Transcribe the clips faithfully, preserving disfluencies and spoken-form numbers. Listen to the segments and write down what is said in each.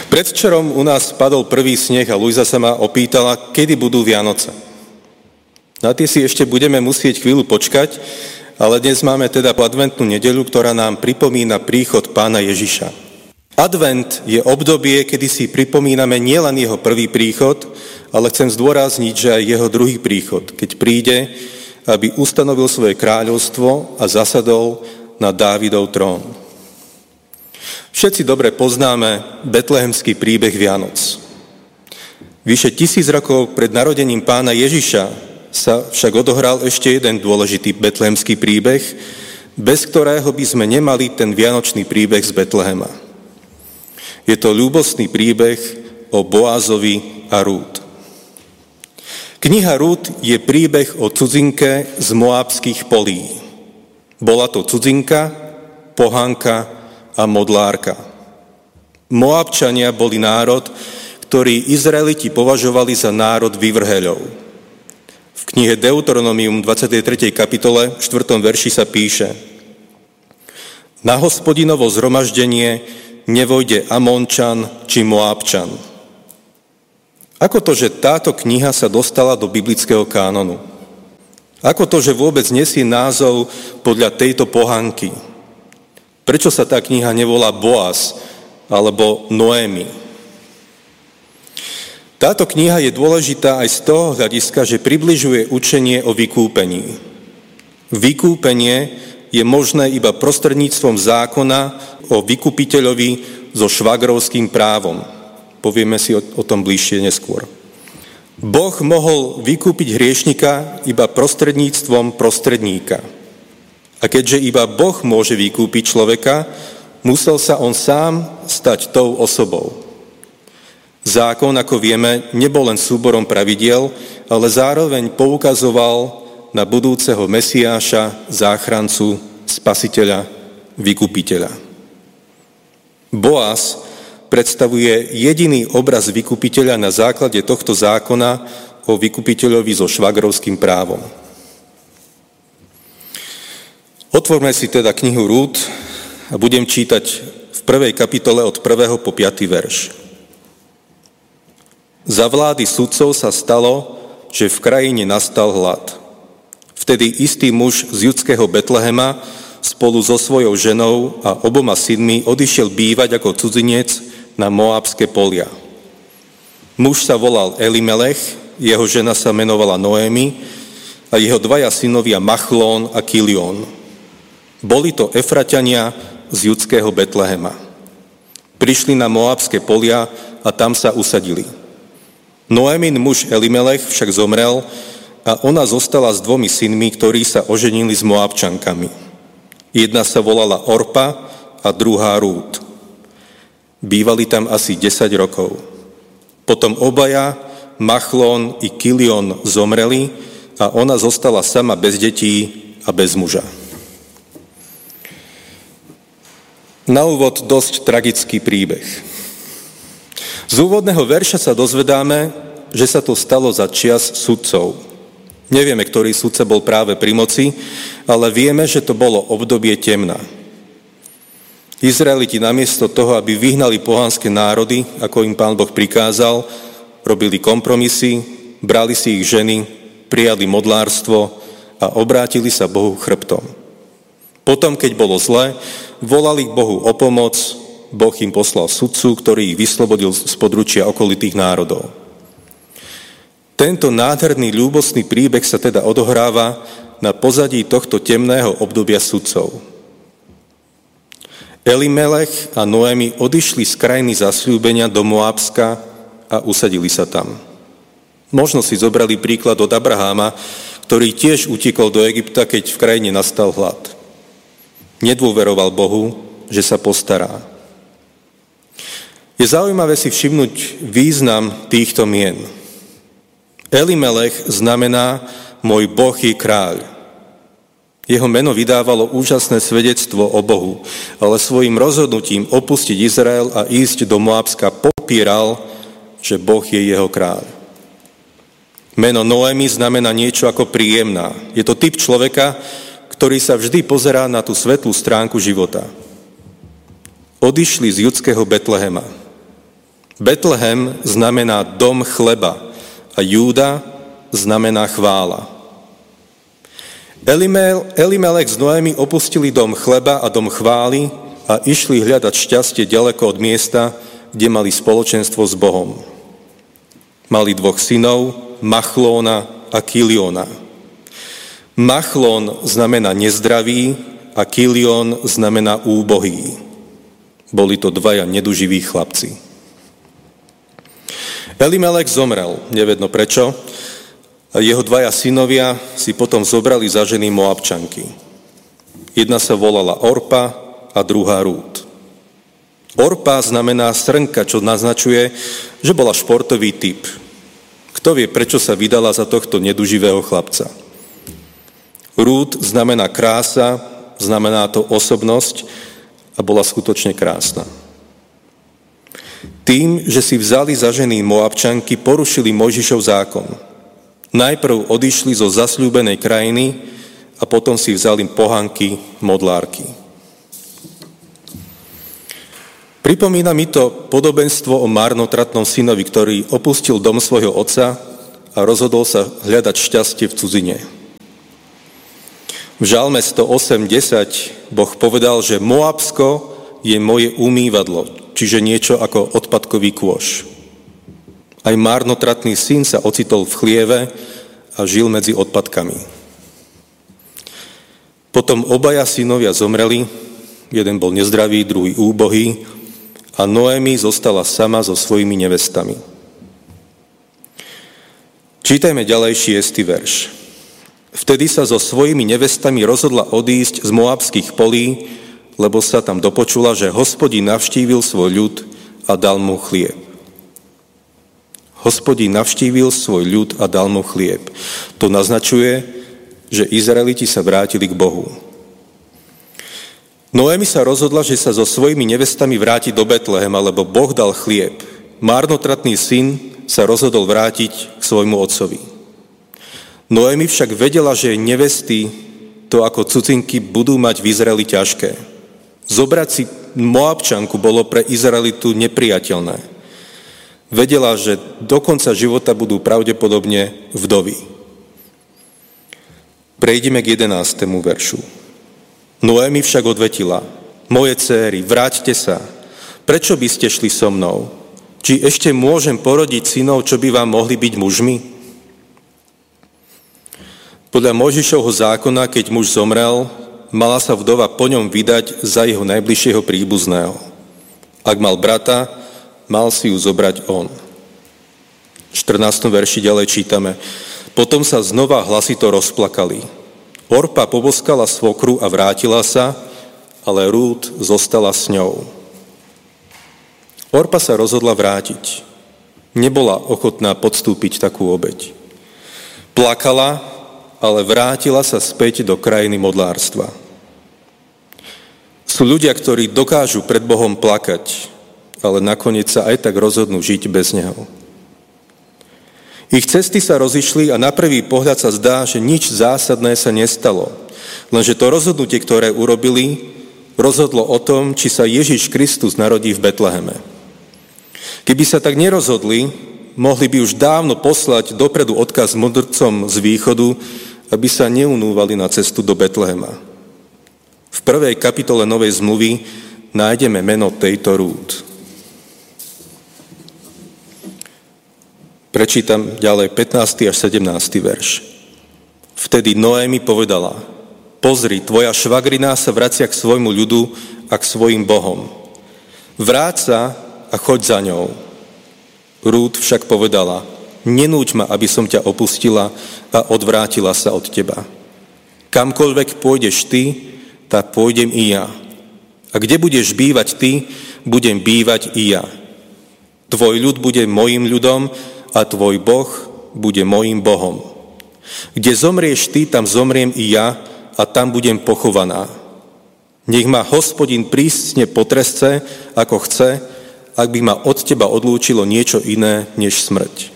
Predvčerom u nás padol prvý sneh a Luisa sa ma opýtala, kedy budú Vianoce. Na tie si ešte budeme musieť chvíľu počkať, ale dnes máme teda adventnú nedeľu, ktorá nám pripomína príchod Pána Ježiša. Advent je obdobie, kedy si pripomíname nielen jeho prvý príchod, ale chcem zdôrazniť, že aj jeho druhý príchod, keď príde, aby ustanovil svoje kráľovstvo a zasadol na Dávidov trón. Všetci dobre poznáme betlehemský príbeh Vianoc. Vyše tisíc rokov pred narodením Pána Ježiša sa však odohral ešte jeden dôležitý betlehemský príbeh, bez ktorého by sme nemali ten vianočný príbeh z Betlehema. Je to ľúbostný príbeh o Boázovi a Rút. Kniha Rút je príbeh o cudzinke z moábskych polí. Bola to cudzinka, pohanka a modlárka. Moábčania boli národ, ktorý Izraeliti považovali za národ vyvrheľov. V knihe Deuteronomium dvadsiatej tretej kapitole v štvrtom verši sa píše: Na Hospodinovo zhromaždenie nevojde Amončan či Moábčan. Ako to, že táto kniha sa dostala do biblického kánonu? Ako to, že vôbec nesie názov podľa tejto pohanky? Prečo sa tá kniha nevolá Boaz alebo Noémi? Táto kniha je dôležitá aj z toho hľadiska, že približuje učenie o vykúpení. Vykúpenie je možné iba prostredníctvom zákona o vykupiteľovi so švagrovským právom. Povieme si o, o tom bližšie neskôr. Boh mohol vykúpiť hriešnika iba prostredníctvom prostredníka. A keďže iba Boh môže vykúpiť človeka, musel sa on sám stať tou osobou. Zákon, ako vieme, nebol len súborom pravidiel, ale zároveň poukazoval na budúceho Mesiáša, záchrancu, spasiteľa, vykupiteľa. Boaz predstavuje jediný obraz vykupiteľa na základe tohto zákona o vykupiteľovi so švagrovským právom. Otvorme si teda knihu Rút a budem čítať v prvej kapitole od prvého po piaty verš. Za vlády sudcov sa stalo, že v krajine nastal hlad. Vtedy istý muž z judského Betlehema spolu so svojou ženou a oboma synmi odišiel bývať ako cudzinec na moábske polia. Muž sa volal Elimelech, jeho žena sa menovala Noémi a jeho dvaja synovia Machlón a Kilión. Boli to Efraťania z judského Betlehema. Prišli na moábske polia a tam sa usadili. Noémin muž Elimelech však zomrel a ona zostala s dvomi synmi, ktorí sa oženili s Moabčankami. Jedna sa volala Orpa a druhá Rút. Bývali tam asi desať rokov. Potom obaja, Machlón i Kilión, zomreli a ona zostala sama bez detí a bez muža. Na úvod dosť tragický príbeh. Z úvodného verša sa dozvedáme, že sa to stalo za čias sudcov. Nevieme, ktorý sudca bol práve pri moci, ale vieme, že to bolo obdobie temna. Izraeliti namiesto toho, aby vyhnali pohanské národy, ako im Pán Boh prikázal, robili kompromisy, brali si ich ženy, prijali modlárstvo a obrátili sa Bohu chrbtom. Potom, keď bolo zle, volali k Bohu o pomoc. Boh im poslal sudcu, ktorý ich vyslobodil z područia okolitých národov. Tento nádherný ľúbostný príbeh sa teda odohráva na pozadí tohto temného obdobia sudcov. Elimelech a Noémi odišli z krajiny zasľúbenia do Moábska a usadili sa tam. Možno si zobrali príklad od Abraháma, ktorý tiež utekol do Egypta, keď v krajine nastal hlad. Nedôveroval Bohu, že sa postará. Je zaujímavé si všimnúť význam týchto mien. Elimelech znamená môj Boh je kráľ. Jeho meno vydávalo úžasné svedectvo o Bohu, ale svojim rozhodnutím opustiť Izrael a ísť do Moábska popieral, že Boh je jeho kráľ. Meno Noémi znamená niečo ako príjemná. Je to typ človeka, ktorý sa vždy pozerá na tú svetlú stránku života. Odišli z judského Betlehema. Betlehem znamená dom chleba a Júda znamená chvála. Elimelech s Noemi opustili dom chleba a dom chvály a išli hľadať šťastie ďaleko od miesta, kde mali spoločenstvo s Bohom. Mali dvoch synov, Machlóna a Kiliona. Machlón znamená nezdravý a Kilion znamená úbohý. Boli to dvaja neduživí chlapci. Elimelech zomrel, nevedno prečo, a jeho dvaja synovia si potom zobrali za ženy Moabčanky. Jedna sa volala Orpa a druhá Rút. Orpa znamená srnka, čo naznačuje, že bola športový typ. Kto vie, prečo sa vydala za tohto neduživého chlapca. Rút znamená krása, znamená to osobnosť a bola skutočne krásna. Tým, že si vzali za ženy Moabčanky, porušili Mojžišov zákon. Najprv odišli zo zasľúbenej krajiny a potom si vzali pohanky, modlárky. Pripomína mi to podobenstvo o marnotratnom synovi, ktorý opustil dom svojho otca a rozhodol sa hľadať šťastie v cudzine. V Žalme sto osem desať Boh povedal, že Moabsko je moje umývadlo, čiže niečo ako odpadkový kôš. Aj marnotratný syn sa ocitol v chlieve a žil medzi odpadkami. Potom obaja synovia zomreli, jeden bol nezdravý, druhý úbohý a Noemi zostala sama so svojimi nevestami. Čítajme ďalej šiesty verš. Vtedy sa so svojimi nevestami rozhodla odísť z moabských polí, lebo sa tam dopočula, že Hospodin navštívil svoj ľud a dal mu chlieb. Hospodin navštívil svoj ľud a dal mu chlieb. To naznačuje, že Izraeliti sa vrátili k Bohu. Noemi sa rozhodla, že sa so svojimi nevestami vráti do Betlehema, lebo Boh dal chlieb. Marnotratný syn sa rozhodol vrátiť k svojmu otcovi. Noemi však vedela, že nevesty, to ako cudzinky, budú mať v Izraeli ťažké. Zobrať si Moabčanku bolo pre Izraelitu nepriateľné. Vedela, že do konca života budú pravdepodobne vdovy. Prejdime k jedenástému veršu. Noemi však odvetila: Moje céry, vráťte sa. Prečo by ste šli so mnou? Či ešte môžem porodiť synov, čo by vám mohli byť mužmi? Podľa Mojžišovho zákona, keď muž zomrel, mala sa vdova po ňom vydať za jeho najbližšieho príbuzného. Ak mal brata, mal si ju zobrať on. V štrnástom verši ďalej čítame: Potom sa znova hlasito rozplakali. Orpa poboskala svokru a vrátila sa, ale Rút zostala s ňou. Orpa sa rozhodla vrátiť. Nebola ochotná podstúpiť takú obeť. Plakala, ale vrátila sa späť do krajiny modlárstva. Sú ľudia, ktorí dokážu pred Bohom plakať, ale nakoniec sa aj tak rozhodnú žiť bez Neho. Ich cesty sa rozišli a na prvý pohľad sa zdá, že nič zásadné sa nestalo. Lenže to rozhodnutie, ktoré urobili, rozhodlo o tom, či sa Ježiš Kristus narodí v Betleheme. Keby sa tak nerozhodli, mohli by už dávno poslať dopredu odkaz mudrcom z východu, aby sa neunúvali na cestu do Betlehema. V prvej kapitole Novej zmluvy nájdeme meno tejto Rút. Prečítam ďalej pätnásty až sedemnásty verš. Vtedy Noemi povedala: Pozri, tvoja švagrina sa vracia k svojmu ľudu a k svojim bohom. Vráť sa a choď za ňou. Rút však povedala: Nenúď ma, aby som ťa opustila a odvrátila sa od teba. Kamkoľvek pôjdeš ty, tak pôjdem i ja. A kde budeš bývať ty, budem bývať i ja. Tvoj ľud bude mojím ľudom a tvoj Boh bude mojím Bohom. Kde zomrieš ty, tam zomriem i ja a tam budem pochovaná. Nech ma Hospodin prísne potresce, ako chce, ak by ma od teba odlúčilo niečo iné než smrť.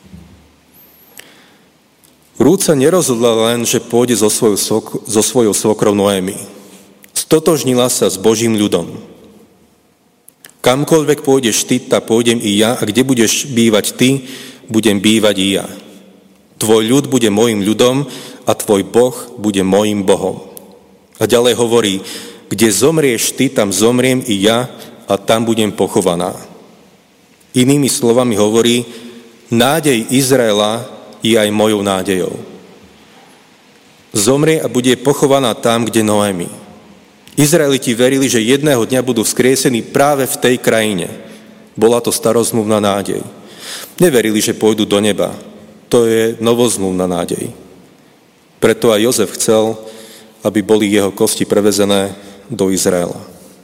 Rút sa nerozhodla len, že pôjde so svojou, so svojou svokrou Noemi. Stotožnila sa s Božím ľudom. Kamkoľvek pôjdeš ty, tam pôjdem i ja, a kde budeš bývať ty, budem bývať i ja. Tvoj ľud bude mojim ľudom a tvoj Boh bude mojim Bohom. A ďalej hovorí, kde zomrieš ty, tam zomriem i ja a tam budem pochovaná. Inými slovami hovorí, nádej Izraela je aj mojou nádejou. Zomrie a bude pochovaná tam, kde Noemi. Izraeliti verili, že jedného dňa budú vzkriesení práve v tej krajine. Bola to starozmluvná nádej. Neverili, že pôjdu do neba. To je novozmluvná nádej. Preto aj Jozef chcel, aby boli jeho kosti prevezené do Izraela.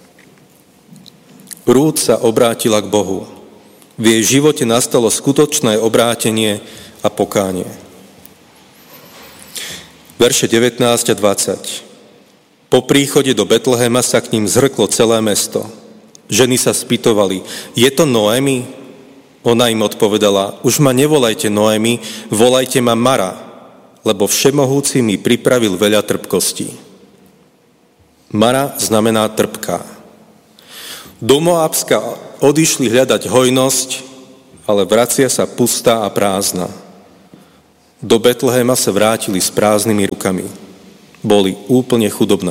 Rút sa obrátila k Bohu. V jej živote nastalo skutočné obrátenie a pokánie. Verše devätnásť a dvadsať. Po príchode do Betlehema sa k ním zhrklo celé mesto. Ženy sa spýtovali, je to Noemi? Ona im odpovedala, už ma nevolajte Noemi, volajte ma Mara, lebo Všemohúci mi pripravil veľa trpkostí. Mara znamená trpká. Do Moábska odišli hľadať hojnosť, ale vracia sa pustá a prázdna. Do Betlehema sa vrátili s prázdnymi rukami. Boli úplne chudobné.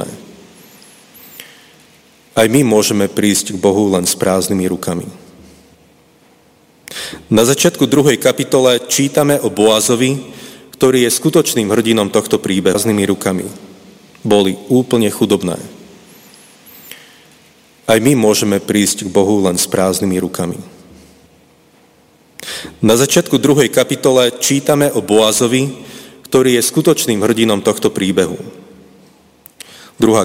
Aj my môžeme prísť k Bohu len s prázdnymi rukami. Na začiatku druhej kapitole čítame o Boazovi, ktorý je skutočným hrdinom tohto príbehu. S prázdnymi rukami. Boli úplne chudobné. Aj my môžeme prísť k Bohu len s prázdnymi rukami. Na začiatku druhej kapitole čítame o Boazovi, ktorý je skutočným hrdinom tohto príbehu. Druhá